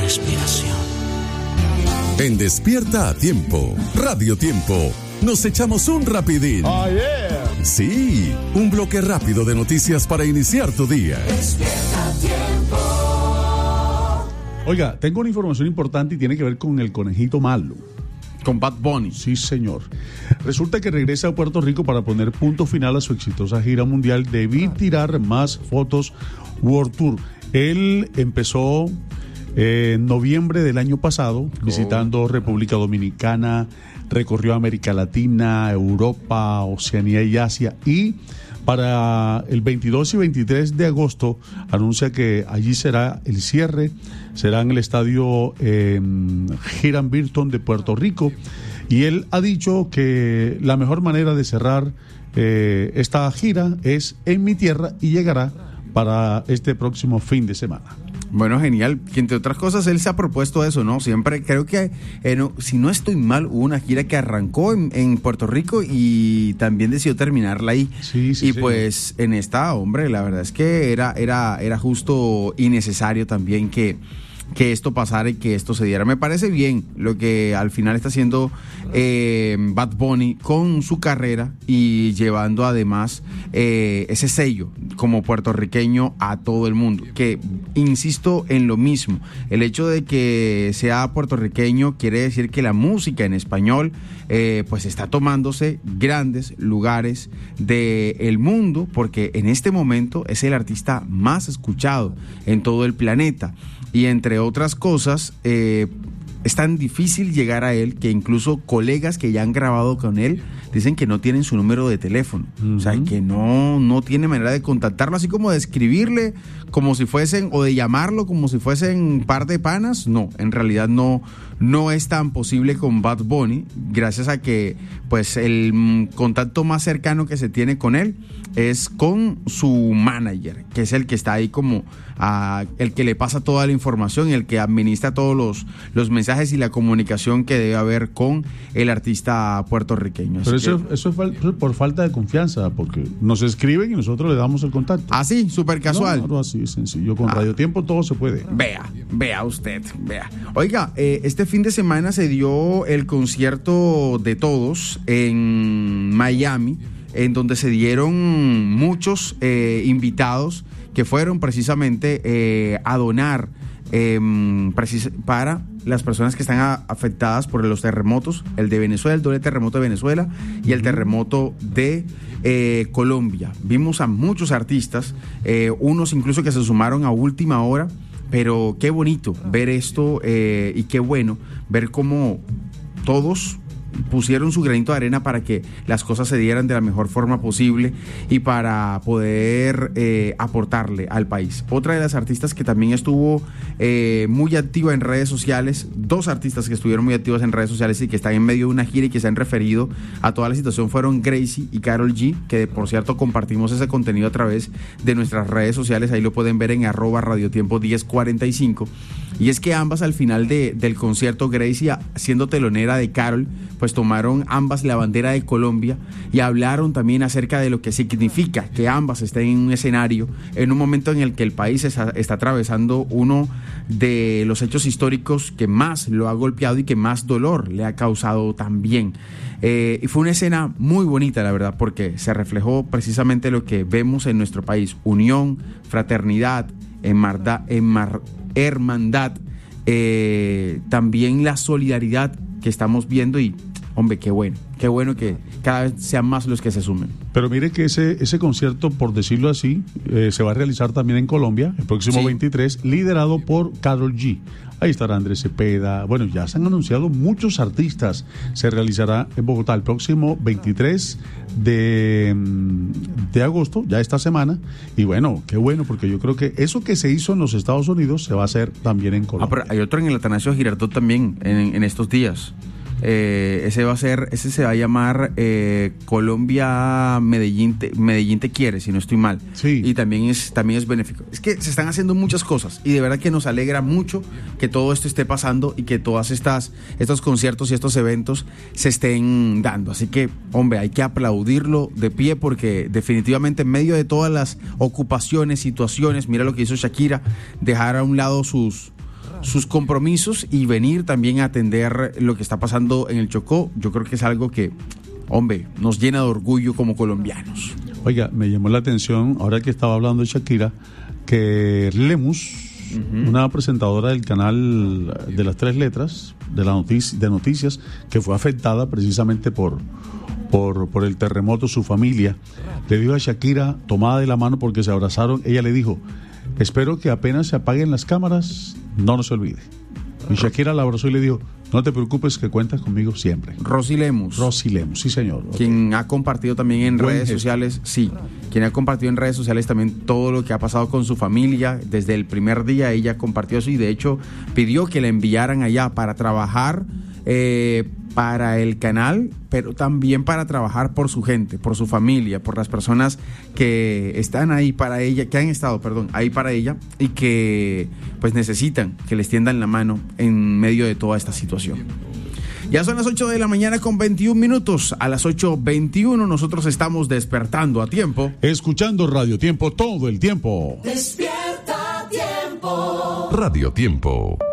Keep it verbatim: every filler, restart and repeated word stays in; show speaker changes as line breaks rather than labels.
respiración.
En Despierta a Tiempo, Radio Tiempo, nos echamos un rapidín.
Oh, yeah.
Sí, un bloque rápido de noticias para iniciar tu día.
Despierta a Tiempo.
Oiga, tengo una información importante y tiene que ver con el conejito malo.
Con Bad Bunny.
Sí, señor. Resulta que regresa a Puerto Rico para poner punto final a su exitosa gira mundial de Vi Tirar Más Fotos World Tour. Él empezó eh, en noviembre del año pasado, oh. visitando República Dominicana, recorrió América Latina, Europa, Oceanía y Asia, y para el veintidós y veintitrés de agosto anuncia que allí será el cierre, será en el estadio eh, Hiram Burton de Puerto Rico, y él ha dicho que la mejor manera de cerrar eh, esta gira es en mi tierra y llegará para este próximo fin de semana.
Bueno, genial, que entre otras cosas él se ha propuesto eso, ¿no? Siempre creo que, eh, no, si no estoy mal, hubo una gira que arrancó en, en Puerto Rico y también decidió terminarla ahí.
Sí, sí,
y
sí.
Pues en esta, hombre, la verdad es que era, era, era justo y necesario también que... que esto pasara y que esto se diera. Me parece bien lo que al final está haciendo eh, Bad Bunny con su carrera y llevando además eh, ese sello como puertorriqueño a todo el mundo, que insisto en lo mismo, el hecho de que sea puertorriqueño quiere decir que la música en español eh, pues está tomándose grandes lugares del mundo, porque en este momento es el artista más escuchado en todo el planeta. Y entre otras cosas, eh, es tan difícil llegar a él que incluso colegas que ya han grabado con él dicen que no tienen su número de teléfono. Uh-huh. O sea, que no, no tiene manera de contactarlo, así como de escribirle como si fuesen, o de llamarlo como si fuesen par de panas. No, en realidad no, no es tan posible con Bad Bunny, gracias a que pues el contacto más cercano que se tiene con él es con su manager, que es el que está ahí como uh, el que le pasa toda la información y el que administra todos los, los mensajes y la comunicación que debe haber con el artista puertorriqueño.
Pero eso,
que,
eso es fal- por falta de confianza, porque nos escriben y nosotros le damos el contacto.
Así, súper casual.
No, no, así sencillo, con
ah.
Radio Tiempo todo se puede.
Vea, vea usted, vea. Oiga, eh, este fin de semana se dio el concierto de todos en Miami, en donde se dieron muchos eh, invitados que fueron precisamente eh, a donar eh, precis- para las personas que están a- afectadas por los terremotos, el de Venezuela, el doble terremoto de Venezuela y el terremoto de eh, Colombia. Vimos a muchos artistas, eh, unos incluso que se sumaron a última hora, pero qué bonito ver esto eh, y qué bueno ver cómo todos pusieron su granito de arena para que las cosas se dieran de la mejor forma posible y para poder eh, aportarle al país. Otra de las artistas que también estuvo eh, muy activa en redes sociales, dos artistas que estuvieron muy activas en redes sociales y que están en medio de una gira y que se han referido a toda la situación fueron Gracie y Karol G, que por cierto compartimos ese contenido a través de nuestras redes sociales, ahí lo pueden ver en arroba radiotiempo diez cuarenta y cinco. Y es que ambas al final de, del concierto, Gracie siendo telonera de Karol, pues tomaron ambas la bandera de Colombia y hablaron también acerca de lo que significa que ambas estén en un escenario en un momento en el que el país está, está atravesando uno de los hechos históricos que más lo ha golpeado y que más dolor le ha causado también. Eh, y fue una escena muy bonita, la verdad, porque se reflejó precisamente lo que vemos en nuestro país: unión, fraternidad, hermandad, hermandad eh, también la solidaridad que estamos viendo. Y hombre, qué bueno, qué bueno que cada vez sean más los que se sumen.
Pero mire que ese, ese concierto, por decirlo así, eh, se va a realizar también en Colombia el próximo sí. veintitrés, liderado por Karol G. Ahí estará Andrés Cepeda. Bueno, ya se han anunciado muchos artistas. Se realizará en Bogotá el próximo veintitrés de, de agosto, ya esta semana. Y bueno, qué bueno, porque yo creo que eso que se hizo en los Estados Unidos se va a hacer también en Colombia.
Ah, pero hay otro en el Atanasio Girardot también en, en estos días. Eh, ese va a ser, ese se va a llamar eh, Colombia Medellín te, Medellín te quiere, si no estoy mal.
Sí.
Y también es, también es benéfico. Es que se están haciendo muchas cosas y de verdad que nos alegra mucho que todo esto esté pasando y que todas estas, estos conciertos y estos eventos se estén dando. Así que, hombre, hay que aplaudirlo de pie, porque definitivamente en medio de todas las ocupaciones, situaciones, mira lo que hizo Shakira, dejar a un lado sus sus compromisos y venir también a atender lo que está pasando en el Chocó. Yo creo que es algo que, hombre, nos llena de orgullo como colombianos.
Oiga, me llamó la atención, ahora que estaba hablando de Shakira, que Lemus, uh-huh. una presentadora del canal de las tres letras, de, la notici- de noticias, que fue afectada precisamente por, por, por el terremoto, su familia, le dijo a Shakira, tomada de la mano porque se abrazaron, ella le dijo, espero que apenas se apaguen las cámaras, no nos olvide. Y Shakira la abrazó y le dijo, no te preocupes que cuentas conmigo siempre.
Rosy Lemus.
Rosy Lemus, sí señor.
Quien
okay.
ha compartido también en
Buen
redes
gesto.
sociales, sí, quien ha compartido en redes sociales también todo lo que ha pasado con su familia. Desde el primer día ella compartió eso y de hecho pidió que la enviaran allá para trabajar eh, para el canal, pero también para trabajar por su gente, por su familia, por las personas que están ahí para ella, que han estado, perdón, ahí para ella y que pues necesitan que les tiendan la mano en medio de toda esta situación. Ya son las ocho de la mañana con veintiún minutos. A las ocho veintiuno nosotros estamos despertando a tiempo.
Escuchando Radio Tiempo todo el tiempo.
Despierta a tiempo.
Radio Tiempo.